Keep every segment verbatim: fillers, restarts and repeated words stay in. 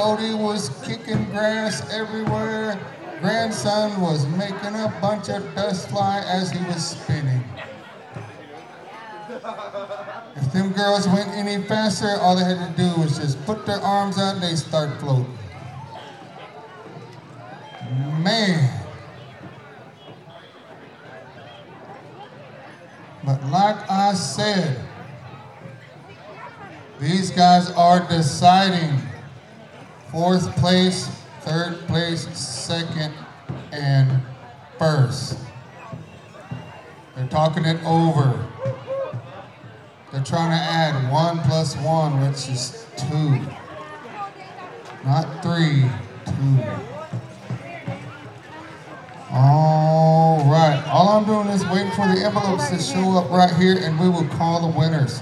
Cody was kicking grass everywhere. Grandson was making a bunch of dust fly as he was spinning. If them girls went any faster, all they had to do was just put their arms out and they start floating. Man. But like I said, these guys are deciding fourth place, third place, second, and first. They're talking it over. They're trying to add one plus one, which is two. Not three, two. All right. All I'm doing is waiting for the envelopes to show up right here, and we will call the winners.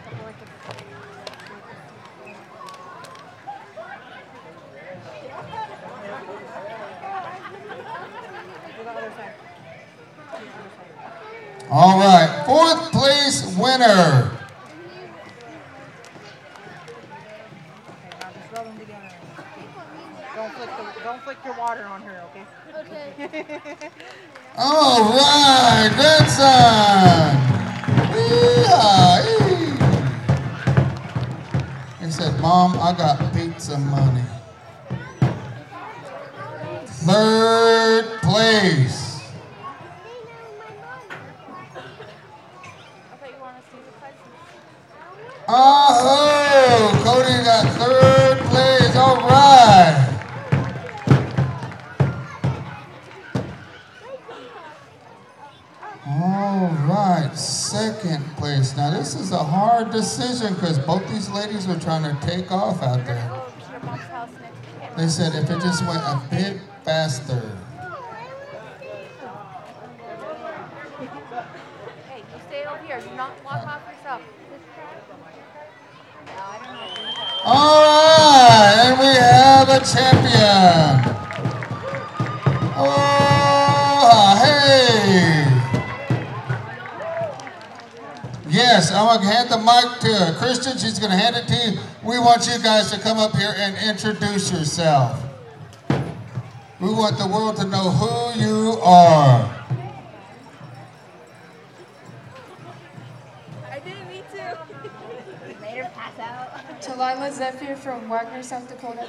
All right, fourth place winner. Okay, now just rub them together. Don't flick the, don't flick your water on her, okay? Okay. All right, grandson. Yeah. He said, Mom, I got pizza money. Third place. Oh, Cody got third place. All right. All right, second place. Now this is a hard decision because both these ladies were trying to take off out there. They said if it just went a bit faster. Hey, you stay over here. Do not walk off yourself. All right, and we have a champion. Oh, hey. Yes, I'm going to hand the mic to Christian. She's going to hand it to you. We want you guys to come up here and introduce yourself. We want the world to know who you are. I didn't mean to. Talila Zephyr from Wagner, South Dakota.